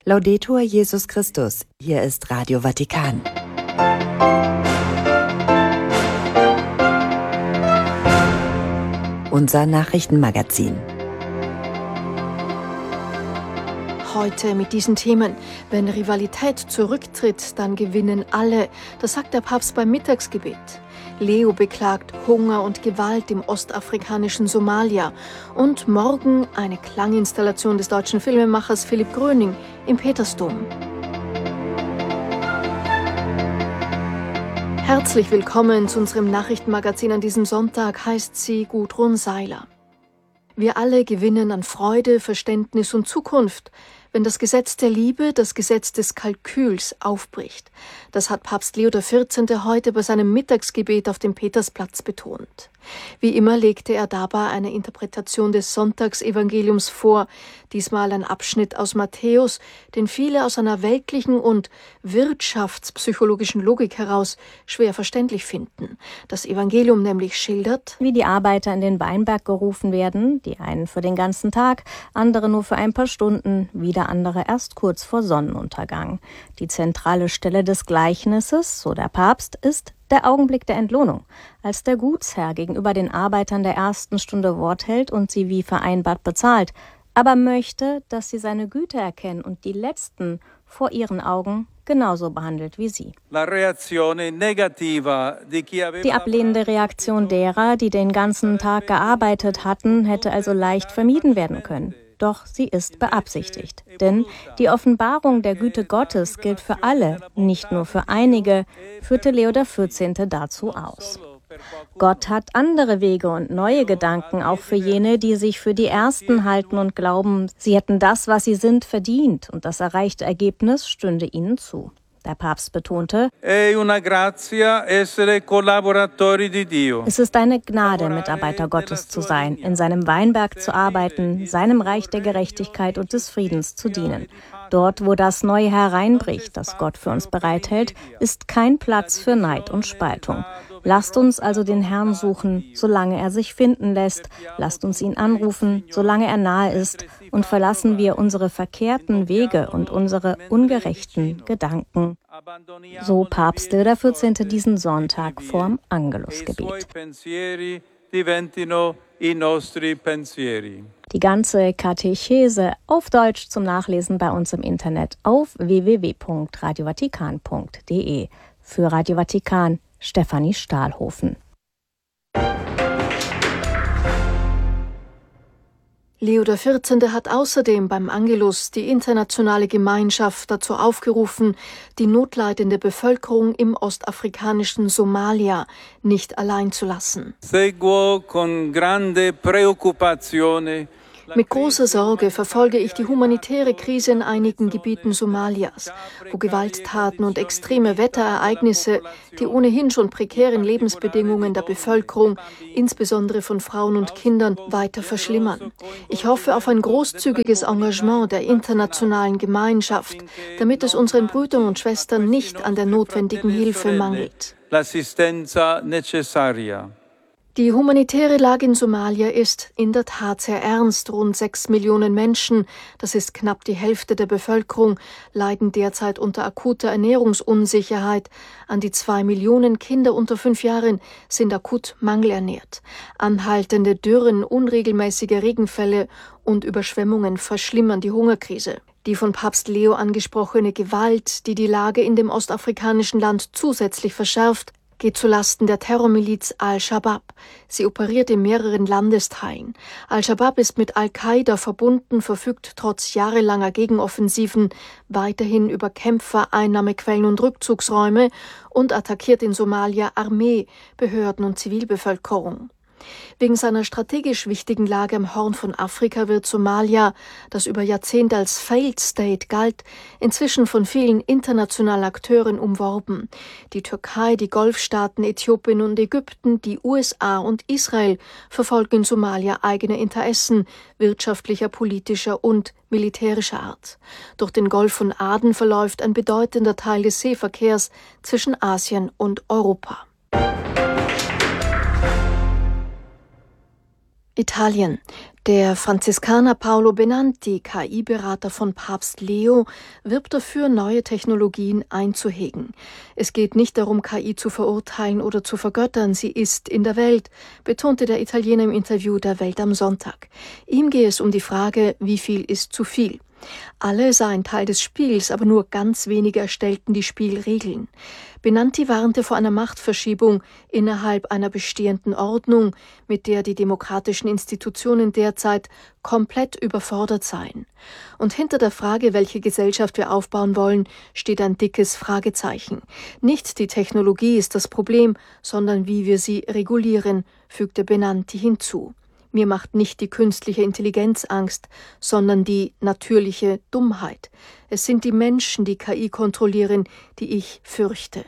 Laudetur Jesus Christus, hier ist Radio Vatikan. Unser Nachrichtenmagazin. Heute mit diesen Themen. Wenn Rivalität zurücktritt, dann gewinnen alle. Das sagt der Papst beim Mittagsgebet. Leo beklagt Hunger und Gewalt im ostafrikanischen Somalia. Und morgen eine Klanginstallation des deutschen Filmemachers Philipp Gröning im Petersdom. Herzlich willkommen zu unserem Nachrichtenmagazin an diesem Sonntag, heißt sie Gudrun Seiler. Wir alle gewinnen an Freude, Verständnis und Zukunft, wenn das Gesetz der Liebe, das Gesetz des Kalküls aufbricht. Das hat Papst Leo XIV. Heute bei seinem Mittagsgebet auf dem Petersplatz betont. Wie immer legte er dabei eine Interpretation des Sonntagsevangeliums vor, diesmal ein Abschnitt aus Matthäus, den viele aus einer weltlichen und wirtschaftspsychologischen Logik heraus schwer verständlich finden. Das Evangelium nämlich schildert, wie die Arbeiter in den Weinberg gerufen werden, die einen für den ganzen Tag, andere nur für ein paar Stunden, wieder andere erst kurz vor Sonnenuntergang. Die zentrale Stelle des Gleichnisses, so der Papst, ist der Augenblick der Entlohnung, als der Gutsherr gegenüber den Arbeitern der ersten Stunde Wort hält und sie wie vereinbart bezahlt, aber möchte, dass sie seine Güte erkennen und die Letzten vor ihren Augen genauso behandelt wie sie. Die ablehnende Reaktion derer, die den ganzen Tag gearbeitet hatten, hätte also leicht vermieden werden können. Doch sie ist beabsichtigt. Denn die Offenbarung der Güte Gottes gilt für alle, nicht nur für einige, führte Leo XIV. Dazu aus. Gott hat andere Wege und neue Gedanken, auch für jene, die sich für die Ersten halten und glauben, sie hätten das, was sie sind, verdient und das erreichte Ergebnis stünde ihnen zu. Der Papst betonte, es ist eine Gnade, Mitarbeiter Gottes zu sein, in seinem Weinberg zu arbeiten, seinem Reich der Gerechtigkeit und des Friedens zu dienen. Dort, wo das Neue hereinbricht, das Gott für uns bereithält, ist kein Platz für Neid und Spaltung. Lasst uns also den Herrn suchen, solange er sich finden lässt. Lasst uns ihn anrufen, solange er nahe ist. Und verlassen wir unsere verkehrten Wege und unsere ungerechten Gedanken. So Papst Leo XIV. Diesen Sonntag vorm Angelusgebet. Die ganze Katechese auf Deutsch zum Nachlesen bei uns im Internet auf www.radiovatikan.de. Für Radio Vatikan, Stefanie Stahlhofen. Leo XIV. Hat außerdem beim Angelus die internationale Gemeinschaft dazu aufgerufen, die notleidende Bevölkerung im ostafrikanischen Somalia nicht allein zu lassen. Mit großer Sorge verfolge ich die humanitäre Krise in einigen Gebieten Somalias, wo Gewalttaten und extreme Wetterereignisse die ohnehin schon prekären Lebensbedingungen der Bevölkerung, insbesondere von Frauen und Kindern, weiter verschlimmern. Ich hoffe auf ein großzügiges Engagement der internationalen Gemeinschaft, damit es unseren Brüdern und Schwestern nicht an der notwendigen Hilfe mangelt. Die humanitäre Lage in Somalia ist in der Tat sehr ernst. Rund 6 Millionen Menschen, das ist knapp die Hälfte der Bevölkerung, leiden derzeit unter akuter Ernährungsunsicherheit. An die 2 Millionen Kinder unter 5 Jahren sind akut mangelernährt. Anhaltende Dürren, unregelmäßige Regenfälle und Überschwemmungen verschlimmern die Hungerkrise. Die von Papst Leo angesprochene Gewalt, die die Lage in dem ostafrikanischen Land zusätzlich verschärft, geht zulasten der Terrormiliz Al-Shabaab. Sie operiert in mehreren Landesteilen. Al-Shabaab ist mit Al-Qaida verbunden, verfügt trotz jahrelanger Gegenoffensiven weiterhin über Kämpfer, Einnahmequellen und Rückzugsräume und attackiert in Somalia Armee, Behörden und Zivilbevölkerung. Wegen seiner strategisch wichtigen Lage am Horn von Afrika wird Somalia, das über Jahrzehnte als Failed State galt, inzwischen von vielen internationalen Akteuren umworben. Die Türkei, die Golfstaaten, Äthiopien und Ägypten, die USA und Israel verfolgen in Somalia eigene Interessen wirtschaftlicher, politischer und militärischer Art. Durch den Golf von Aden verläuft ein bedeutender Teil des Seeverkehrs zwischen Asien und Europa. Italien. Der Franziskaner Paolo Benanti, KI-Berater von Papst Leo, wirbt dafür, neue Technologien einzuhegen. Es geht nicht darum, KI zu verurteilen oder zu vergöttern, sie ist in der Welt, betonte der Italiener im Interview der Welt am Sonntag. Ihm gehe es um die Frage, wie viel ist zu viel. Alle seien Teil des Spiels, aber nur ganz wenige erstellten die Spielregeln. Benanti warnte vor einer Machtverschiebung innerhalb einer bestehenden Ordnung, mit der die demokratischen Institutionen derzeit komplett überfordert seien. Und hinter der Frage, welche Gesellschaft wir aufbauen wollen, steht ein dickes Fragezeichen. Nicht die Technologie ist das Problem, sondern wie wir sie regulieren, fügte Benanti hinzu. Mir macht nicht die künstliche Intelligenz Angst, sondern die natürliche Dummheit. Es sind die Menschen, die KI kontrollieren, die ich fürchte.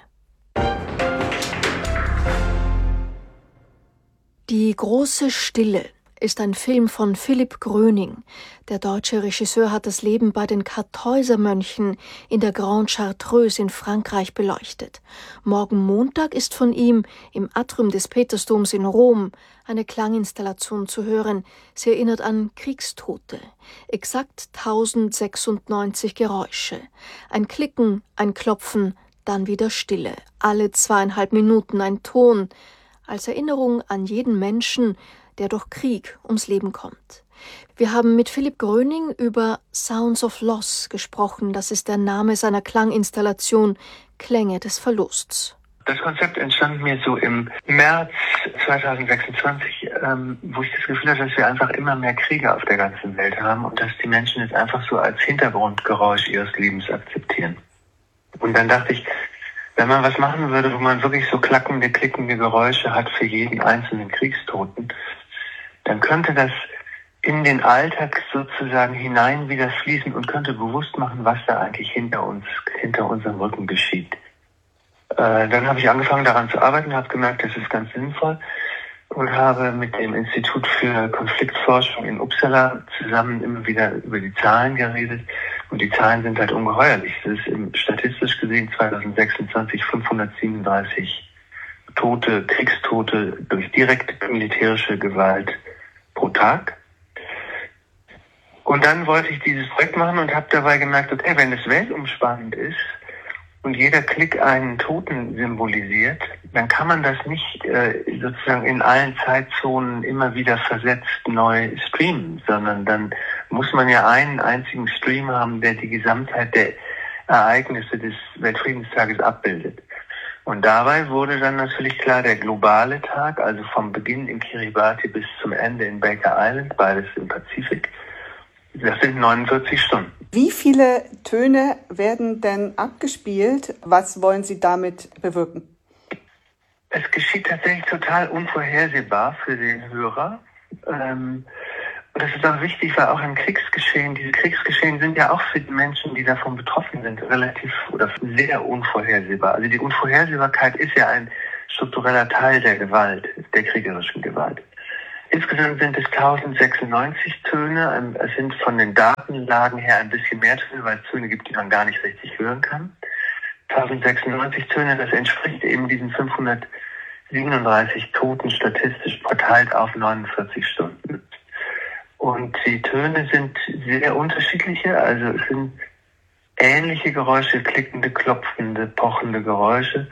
Die große Stille ist ein Film von Philipp Gröning. Der deutsche Regisseur hat das Leben bei den Kartäusermönchen in der Grande Chartreuse in Frankreich beleuchtet. Morgen Montag ist von ihm im Atrium des Petersdoms in Rom eine Klanginstallation zu hören. Sie erinnert an Kriegstote. Exakt 1096 Geräusche. Ein Klicken, ein Klopfen, dann wieder Stille. Alle 2,5 Minuten ein Ton. Als Erinnerung an jeden Menschen, der durch Krieg ums Leben kommt. Wir haben mit Philipp Gröning über Sounds of Loss gesprochen. Das ist der Name seiner Klanginstallation Klänge des Verlusts. Das Konzept entstand mir so im März 2026, wo ich das Gefühl hatte, dass wir einfach immer mehr Kriege auf der ganzen Welt haben und dass die Menschen es einfach so als Hintergrundgeräusch ihres Lebens akzeptieren. Und dann dachte ich, wenn man was machen würde, wo man wirklich so klackende, klickende Geräusche hat für jeden einzelnen Kriegstoten, dann könnte das in den Alltag sozusagen hinein wieder fließen und könnte bewusst machen, was da eigentlich hinter unserem Rücken geschieht. Dann habe ich angefangen daran zu arbeiten, habe gemerkt, das ist ganz sinnvoll und habe mit dem Institut für Konfliktforschung in Uppsala zusammen immer wieder über die Zahlen geredet und die Zahlen sind halt ungeheuerlich. Es ist statistisch gesehen 2026 537 Kriegstote durch direkte militärische Gewalt pro Tag. Und dann wollte ich dieses Projekt machen und habe dabei gemerkt, okay, wenn es weltumspannend ist und jeder Klick einen Toten symbolisiert, dann kann man das nicht sozusagen in allen Zeitzonen immer wieder versetzt neu streamen, sondern dann muss man ja einen einzigen Stream haben, der die Gesamtheit der Ereignisse des Weltfriedenstages abbildet. Und dabei wurde dann natürlich klar, der globale Tag, also vom Beginn in Kiribati bis zum Ende in Baker Island, beides im Pazifik, das sind 49 Stunden. Wie viele Töne werden denn abgespielt? Was wollen Sie damit bewirken? Es geschieht tatsächlich total unvorhersehbar für den Hörer. Und das ist auch wichtig, weil auch im Kriegsgeschehen, diese Kriegsgeschehen sind ja auch für die Menschen, die davon betroffen sind, relativ oder sehr unvorhersehbar. Also die Unvorhersehbarkeit ist ja ein struktureller Teil der Gewalt, der kriegerischen Gewalt. Insgesamt sind es 1096 Töne. Es sind von den Datenlagen her ein bisschen mehr Töne, weil es Töne gibt, die man gar nicht richtig hören kann. 1096 Töne, das entspricht eben diesen 537 Toten statistisch verteilt auf 49 Stunden. Und die Töne sind sehr unterschiedliche, also es sind ähnliche Geräusche, klickende, klopfende, pochende Geräusche,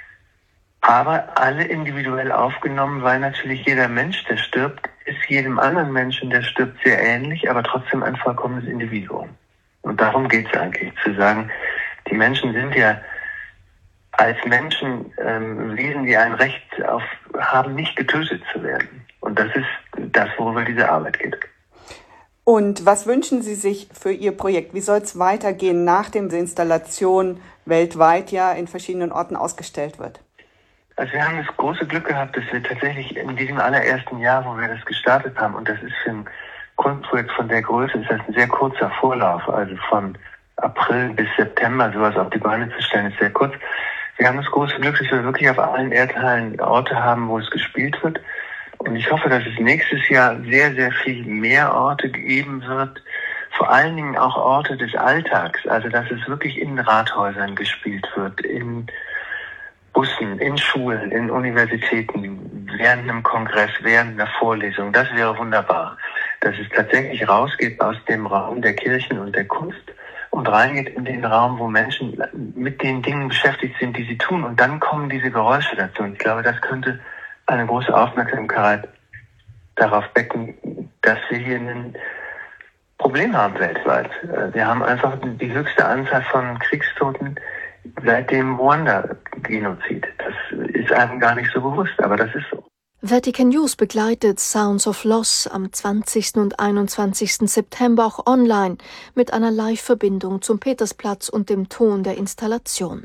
aber alle individuell aufgenommen, weil natürlich jeder Mensch, der stirbt, ist jedem anderen Menschen, der stirbt, sehr ähnlich, aber trotzdem ein vollkommenes Individuum. Und darum geht es eigentlich, zu sagen, die Menschen sind ja als Menschen Wesen, die ein Recht haben, nicht getötet zu werden. Und das ist das, worüber diese Arbeit geht. Und was wünschen Sie sich für Ihr Projekt? Wie soll es weitergehen, nachdem die Installation weltweit ja in verschiedenen Orten ausgestellt wird? Also wir haben das große Glück gehabt, dass wir tatsächlich in diesem allerersten Jahr, wo wir das gestartet haben, und das ist für ein Kunstprojekt von der Größe, ist das ein sehr kurzer Vorlauf, also von April bis September sowas auf die Beine zu stellen, ist sehr kurz. Wir haben das große Glück, dass wir wirklich auf allen Erdteilen Orte haben, wo es gespielt wird. Und ich hoffe, dass es nächstes Jahr sehr, sehr viel mehr Orte geben wird. Vor allen Dingen auch Orte des Alltags. Also, dass es wirklich in Rathäusern gespielt wird, in Bussen, in Schulen, in Universitäten, während einem Kongress, während einer Vorlesung. Das wäre wunderbar. dass es tatsächlich rausgeht aus dem Raum der Kirchen und der Kunst und reingeht in den Raum, wo Menschen mit den Dingen beschäftigt sind, die sie tun. Und dann kommen diese Geräusche dazu. Und ich glaube, das könnte eine große Aufmerksamkeit darauf wecken, dass wir hier ein Problem haben weltweit. Wir haben einfach die höchste Anzahl von Kriegstoten seit dem Ruanda-Genozid. Das ist einem gar nicht so bewusst, aber das ist so. Vatican News begleitet Sounds of Loss am 20. und 21. September auch online mit einer Live-Verbindung zum Petersplatz und dem Ton der Installation.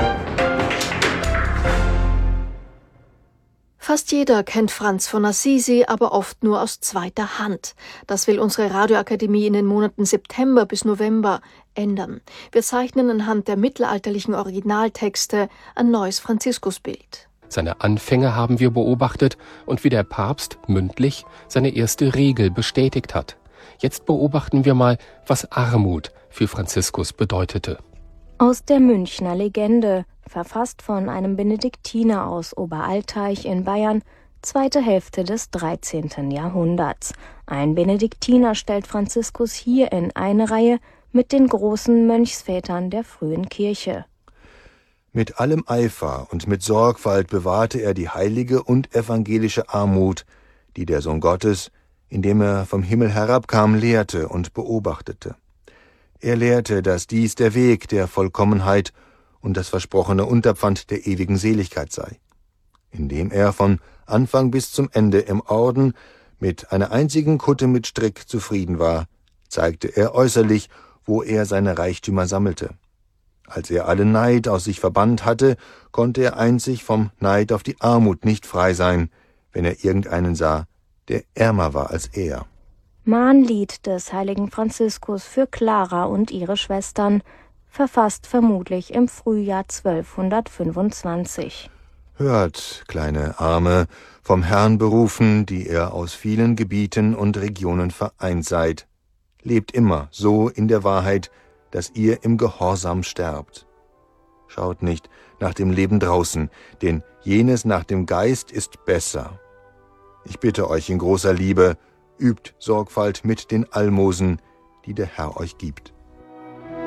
Fast jeder kennt Franz von Assisi, aber oft nur aus zweiter Hand. Das will unsere Radioakademie in den Monaten September bis November ändern. Wir zeichnen anhand der mittelalterlichen Originaltexte ein neues Franziskusbild. Seine Anfänge haben wir beobachtet und wie der Papst mündlich seine erste Regel bestätigt hat. Jetzt beobachten wir mal, was Armut für Franziskus bedeutete. Aus der Münchner Legende, verfasst von einem Benediktiner aus Oberalteich in Bayern, zweite Hälfte des 13. Jahrhunderts. Ein Benediktiner stellt Franziskus hier in eine Reihe mit den großen Mönchsvätern der frühen Kirche. Mit allem Eifer und mit Sorgfalt bewahrte er die heilige und evangelische Armut, die der Sohn Gottes, indem er vom Himmel herabkam, lehrte und beobachtete. Er lehrte, dass dies der Weg der Vollkommenheit und das versprochene Unterpfand der ewigen Seligkeit sei. Indem er von Anfang bis zum Ende im Orden mit einer einzigen Kutte mit Strick zufrieden war, zeigte er äußerlich, wo er seine Reichtümer sammelte. Als er alle Neid aus sich verbannt hatte, konnte er einzig vom Neid auf die Armut nicht frei sein, wenn er irgendeinen sah, der ärmer war als er. Mahnlied des heiligen Franziskus für Clara und ihre Schwestern, verfasst vermutlich im Frühjahr 1225. Hört, kleine Arme, vom Herrn berufen, die ihr aus vielen Gebieten und Regionen vereint seid. Lebt immer so in der Wahrheit, dass ihr im Gehorsam sterbt. Schaut nicht nach dem Leben draußen, denn jenes nach dem Geist ist besser. Ich bitte euch in großer Liebe, übt Sorgfalt mit den Almosen, die der Herr euch gibt.